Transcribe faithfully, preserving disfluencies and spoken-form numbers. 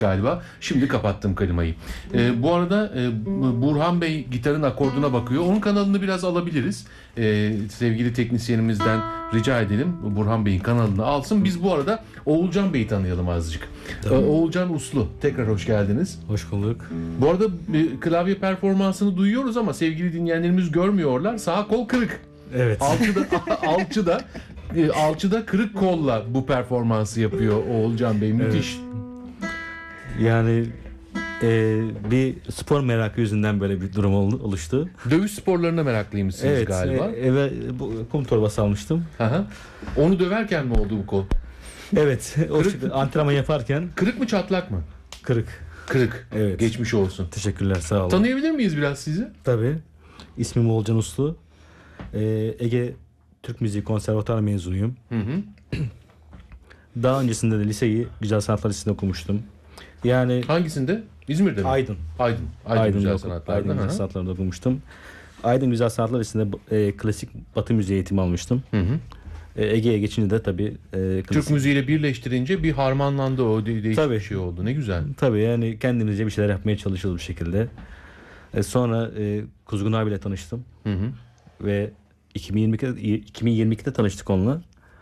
galiba. Şimdi kapattım klimayı. Ee, bu arada e, Burhan Bey gitarın akorduna bakıyor. Onun kanalını biraz alabiliriz. Ee, sevgili teknisyenimizden rica edelim. Burhan Bey'in kanalını alsın. Biz bu arada Oğulcan Bey'i tanıyalım azıcık. Ee, Oğulcan Uslu. Tekrar hoş geldiniz. Hoş bulduk. Bu arada e, klavye performansını duyuyoruz ama sevgili dinleyenlerimiz görmüyorlar. Sağ kol kırık. Evet. Alçıda, alçıda, e, alçıda kırık kolla bu performansı yapıyor Oğulcan Bey. Müthiş. Evet. Yani e, bir spor merakı yüzünden böyle bir durum oldu, oluştu. Dövüş sporlarına meraklıymışsınız Evet, galiba. e, eve bu, kum torbası almıştım. Aha. Onu döverken mi oldu bu kol? Evet, o Kırık- şekilde antrenman yaparken Kırık mı çatlak mı? kırık. Kırık. Evet. Geçmiş olsun. Teşekkürler, sağ olun. Tanıyabilir miyiz biraz sizi? Tabii. İsmim Oğulcan Uslu. E, Ege Türk Müziği Konservatuarı mezunuyum. Hı hı. Daha öncesinde de liseyi Güzel Sanatlar Lisesi'nde okumuştum. Yani Hangisinde? İzmir'de mi? Aydın. Aydın. Aydın, Aydın, Güzel oku- Sanatlar'da. Aydın Güzel Hı hı. Sanatlar'da okumuştum. Aydın Güzel Sanatlar Lisesi'nde e, klasik Batı müziği eğitimi almıştım. Hı hı. E, Ege'ye geçince de tabii e, Türk klasik. müziğiyle birleştirince bir harmanlandı, o de- değişik Tabii. bir şey oldu. Ne güzel. Tabii yani kendimizce bir şeyler yapmaya çalışıyoruz bu şekilde. E, sonra e, Kuzgun abiyle tanıştım Hı hı. ve iki bin yirmi ikide, iki bin yirmi ikide tanıştık onunla.